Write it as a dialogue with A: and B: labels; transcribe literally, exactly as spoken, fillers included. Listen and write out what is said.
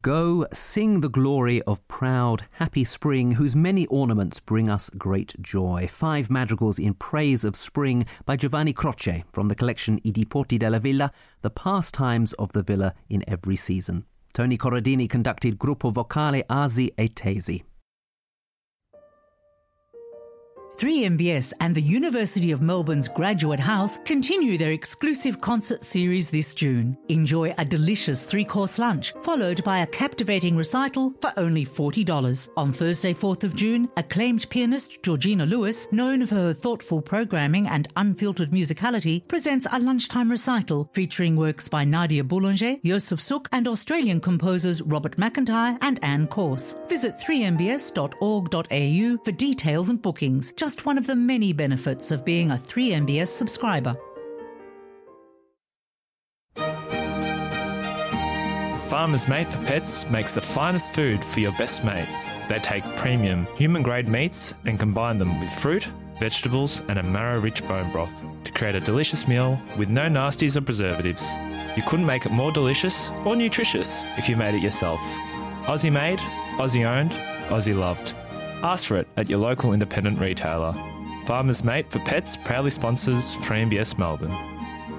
A: Go, sing the glory of proud, happy spring, whose many ornaments bring us great joy. Five madrigals in praise of spring by Giovanni Croce from the collection I Diporti della Villa, the pastimes of the villa in every season. Tony Corradini conducted Gruppo Vocale Asi e Tesi.
B: three M B S and the University of Melbourne's Graduate House continue their exclusive concert series this June. Enjoy a delicious three-course lunch, followed by a captivating recital for only forty dollars. On Thursday, fourth of June, acclaimed pianist Georgina Lewis, known for her thoughtful programming and unfiltered musicality, presents a lunchtime recital featuring works by Nadia Boulanger, Joseph Suk, and Australian composers Robert McIntyre and Anne Corse. Visit three m b s dot org dot a u for details and bookings. Just one of the many benefits of being a three M B S subscriber.
C: Farmer's Mate for Pets makes the finest food for your best mate. They take premium, human-grade meats and combine them with fruit, vegetables and a marrow-rich bone broth to create a delicious meal with no nasties or preservatives. You couldn't make it more delicious or nutritious if you made it yourself. Aussie made, Aussie owned, Aussie loved. Ask for it at your local independent retailer. Farmer's Mate for Pets proudly sponsors three M B S Melbourne.